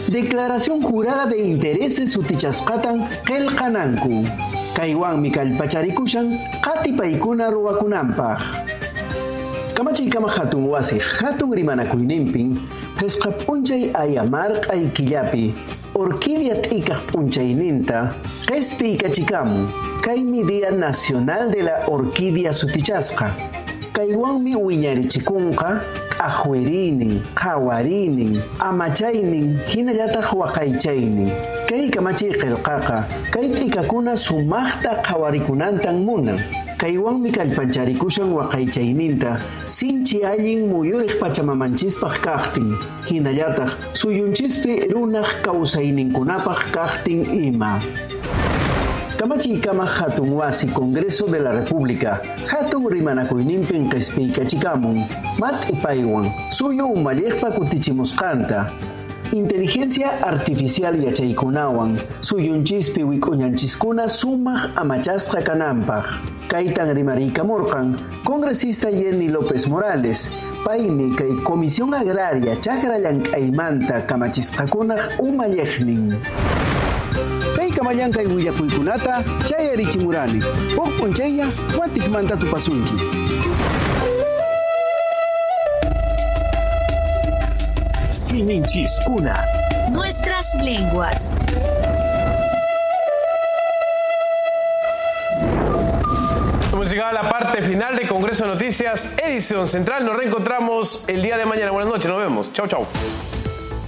Declaración jurada de intereses sutichasqatan qillqananku. Kaywanmi kallpacharikushan qatipaykuna ruwakunanpaq. Kamachiykama hatun wasi hatun rimanakuyninpin pesqa p'unchay ayamarqay killapi orquídea t'ikaq p'unchayninta qespiykachikanmun. Kaymi Día Nacional de la Orquídea sutichasqa. Kaywanmi wiñarichikunqa ajuerinin, qawarinin, amachaynin, hinallataq waqaychaynin. Kay kamachiy qillqaqa, kay t'ikakuna sumaqta qawarikunantan munan. Kaywanmi kallpancharikushan waqaychayninta, sinchi allin muyuriq pachamamanchispak kaqtin. Hinallataq suyunchispi runaq kawsayninkunapaq kaqtin ima. Kamachiykama hatun wasi Congreso de la República hatun rimanakuyninpin qespiykachikanmun mat'ipaywan suyu umalliqpa kutichimusqanta. Inteligencia artificial yachaykunawan suyunchispi wik'uñanchiskuna sumaq amachasqa kananpaq. Kaytan rimariykamurqan Congresista Jenny López Morales. Paymi kay Comisión Agraria chakra llank'aymanta kamachisqakunaq umalliqnin. Kamallankay willakuykunata chayarichimurani. Huk p'unchaylla watikmanta tupasunchis. Sininchiskuna. Nuestras lenguas. Hemos llegado a la parte final de Congreso de Noticias, edición central. Nos reencontramos el día de mañana. Buenas noches, nos vemos. Chau, chau.